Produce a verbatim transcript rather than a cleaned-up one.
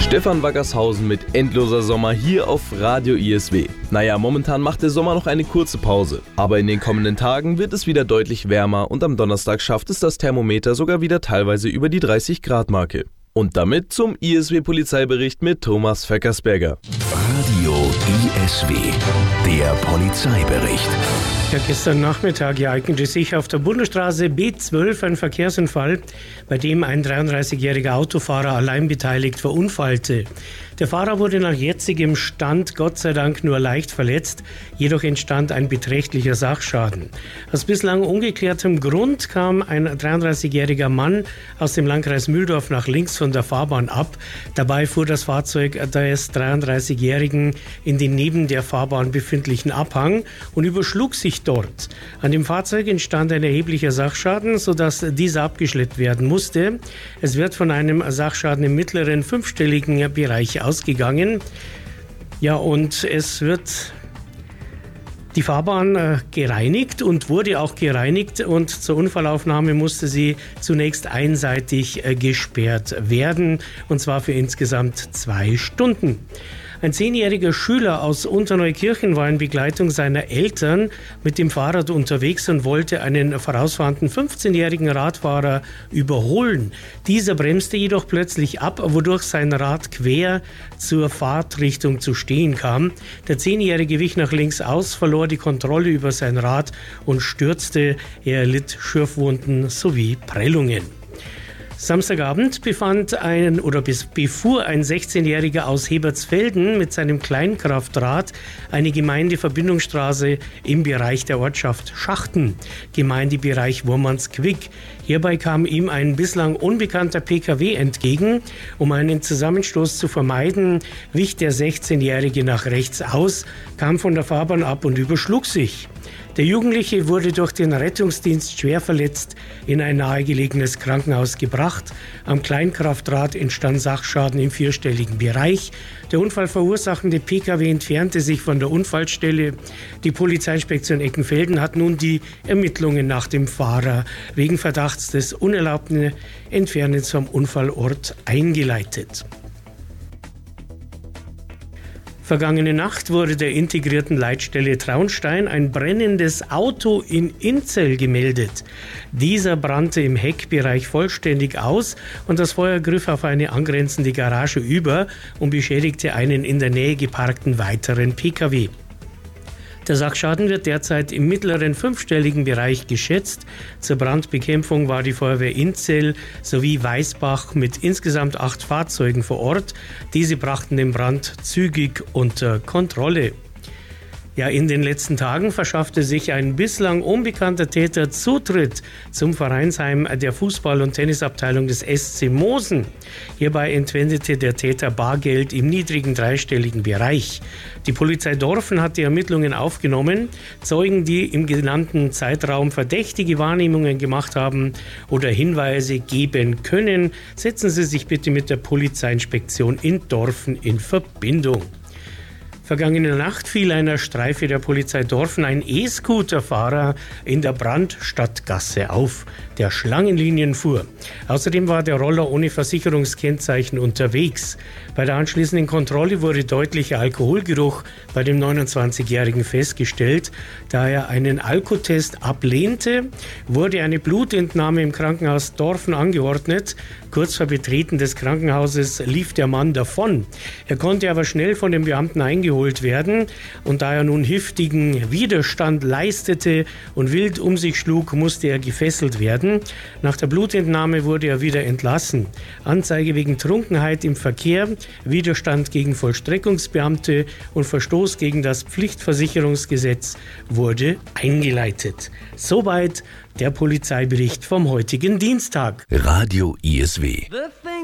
Stefan Wackershausen mit Endloser Sommer hier auf Radio I S W. Naja, momentan macht der Sommer noch eine kurze Pause. Aber in den kommenden Tagen wird es wieder deutlich wärmer und am Donnerstag schafft es das Thermometer sogar wieder teilweise über die dreißig Grad Marke. Und damit zum I S W-Polizeibericht mit Thomas Veckersberger. Radio I S W, der Polizeibericht. Ja, gestern Nachmittag ereignete sich auf der Bundesstraße B zwölf ein Verkehrsunfall, bei dem ein dreiunddreißigjähriger Autofahrer allein beteiligt verunfallte. Der Fahrer wurde nach jetzigem Stand Gott sei Dank nur leicht verletzt, jedoch entstand ein beträchtlicher Sachschaden. Aus bislang ungeklärtem Grund kam ein dreiunddreißigjähriger Mann aus dem Landkreis Mühldorf nach links von der Fahrbahn ab. Dabei fuhr das Fahrzeug des dreiunddreißigjährigen in den neben der Fahrbahn befindlichen Abhang und überschlug sich dort. An dem Fahrzeug entstand ein erheblicher Sachschaden, sodass dieser abgeschleppt werden musste. Es wird von einem Sachschaden im mittleren fünfstelligen Bereich ausgegangen. Ja, und es wird die Fahrbahn äh, gereinigt und wurde auch gereinigt und zur Unfallaufnahme musste sie zunächst einseitig äh, gesperrt werden, und zwar für insgesamt zwei Stunden. Ein zehnjähriger Schüler aus Unterneukirchen war in Begleitung seiner Eltern mit dem Fahrrad unterwegs und wollte einen vorausfahrenden fünfzehnjährigen Radfahrer überholen. Dieser bremste jedoch plötzlich ab, wodurch sein Rad quer zur Fahrtrichtung zu stehen kam. Der zehnjährige wich nach links aus, verlor die Kontrolle über sein Rad und stürzte. Er erlitt Schürfwunden sowie Prellungen. Samstagabend befand ein oder befuhr ein sechzehnjähriger aus Hebertsfelden mit seinem Kleinkraftrad eine Gemeindeverbindungsstraße im Bereich der Ortschaft Schachten, Gemeindebereich Wurmansquick. Hierbei kam ihm ein bislang unbekannter P K W entgegen. Um einen Zusammenstoß zu vermeiden, wich der sechzehnjährige nach rechts aus, kam von der Fahrbahn ab und überschlug sich. Der Jugendliche wurde durch den Rettungsdienst schwer verletzt in ein nahegelegenes Krankenhaus gebracht. Am Kleinkraftrad entstand Sachschaden im vierstelligen Bereich. Der unfallverursachende P K W entfernte sich von der Unfallstelle. Die Polizeiinspektion Eckenfelden hat nun die Ermittlungen nach dem Fahrer wegen Verdachts des unerlaubten Entfernens vom Unfallort eingeleitet. Vergangene Nacht wurde der integrierten Leitstelle Traunstein ein brennendes Auto in Inzell gemeldet. Dieser brannte im Heckbereich vollständig aus und das Feuer griff auf eine angrenzende Garage über und beschädigte einen in der Nähe geparkten weiteren P K W. Der Sachschaden wird derzeit im mittleren fünfstelligen Bereich geschätzt. Zur Brandbekämpfung war die Feuerwehr Inzell sowie Weißbach mit insgesamt acht Fahrzeugen vor Ort. Diese brachten den Brand zügig unter Kontrolle. Ja, in den letzten Tagen verschaffte sich ein bislang unbekannter Täter Zutritt zum Vereinsheim der Fußball- und Tennisabteilung des S C Mosen. Hierbei entwendete der Täter Bargeld im niedrigen dreistelligen Bereich. Die Polizei Dorfen hat die Ermittlungen aufgenommen. Zeugen, die im genannten Zeitraum verdächtige Wahrnehmungen gemacht haben oder Hinweise geben können, setzen Sie sich bitte mit der Polizeiinspektion in Dorfen in Verbindung. Vergangene Nacht fiel einer Streife der Polizei Dorfen ein E-Scooter-Fahrer in der Brandstadtgasse auf, der Schlangenlinien fuhr. Außerdem war der Roller ohne Versicherungskennzeichen unterwegs. Bei der anschließenden Kontrolle wurde deutlicher Alkoholgeruch bei dem neunundzwanzigjährigen festgestellt. Da er einen Alkotest ablehnte, wurde eine Blutentnahme im Krankenhaus Dorfen angeordnet. Kurz vor Betreten des Krankenhauses lief der Mann davon. Er konnte aber schnell von den Beamten eingeholt werden und da er nun heftigen Widerstand leistete und wild um sich schlug, musste er gefesselt werden. Nach der Blutentnahme wurde er wieder entlassen. Anzeige wegen Trunkenheit im Verkehr, Widerstand gegen Vollstreckungsbeamte und Verstoß gegen das Pflichtversicherungsgesetz wurde eingeleitet. Soweit der Polizeibericht vom heutigen Dienstag. Radio I S W.